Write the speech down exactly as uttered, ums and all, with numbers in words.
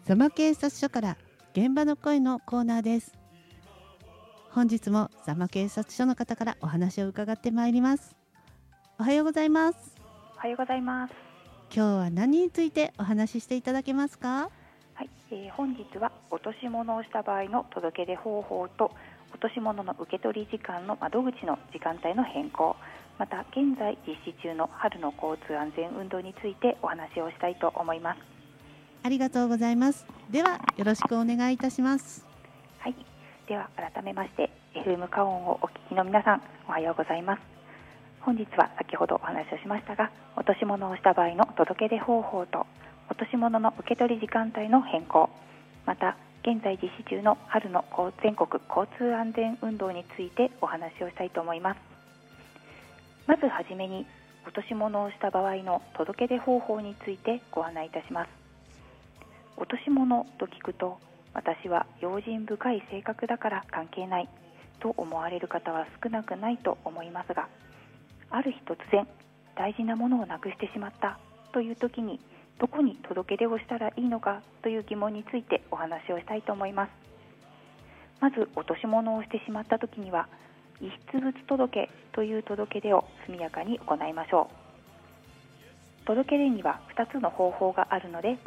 座間警察署から現場の声のコーナーです。本日も座間警察署の方からお話を伺ってまいります。おはようございます。 おはようございます。 今日は何についてお話ししていただけますか？ はい、えー、本日は落とし物をした場合の届け出方法と落とし物の受け取り時間の窓口の時間帯の変更、また現在実施中の春の交通安全運動についてお話をしたいと思います。 ありがとうございます。ではよろしくお願いいたします。 はい、では改めまして エフエム カオンをお聞きの皆さん、おはようございます。本日は先ほどお話をしましたが、落とし物をした場合の届け出方法と落とし物の受け取り時間帯の変更、また現在実施中の春の全国交通安全運動についてお話をしたいと思います。まずはじめに落とし物をした場合の届け出方法についてご案内いたします。落とし物と聞くと、私は用心深い性格だから関係ないと思われる方は少なくないと思いますが、ある日突然大事なものをなくしてしまったという時に、どこに届け出をしたらいいのかという疑問についてお話をしたいと思います。まず落とし物をしてしまった時には、遺失物届という届け出を速やかに行いましょう。届け出にはふたつの方法があるので